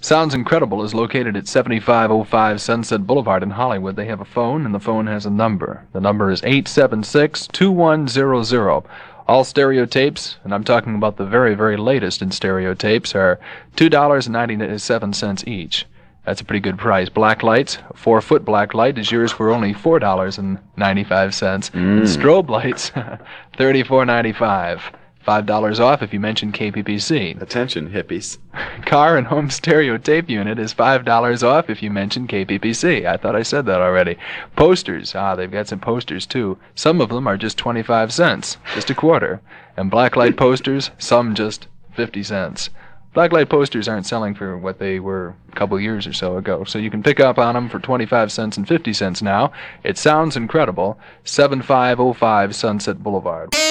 Sounds Incredible is located at 7505 Sunset Boulevard in Hollywood. They have a phone, and the phone has a number. The number is 876-2100. All stereo tapes, and I'm talking about the very, very latest in stereo tapes, are $2.97 each. That's a pretty good price. Black lights, a 4-foot black light is yours for only $4.95. And strobe lights, $34.95. $5 off if you mention KPPC. Attention, hippies. Car and home stereo tape unit is $5 off if you mention KPPC. I thought I said that already. Posters, they've got some posters too. Some of them are just 25 cents, just a quarter. And blacklight posters, some just 50 cents. Blacklight posters aren't selling for what they were a couple years or so ago, so you can pick up on them for 25 cents and 50 cents now. It Sounds Incredible, 7505 Sunset Boulevard.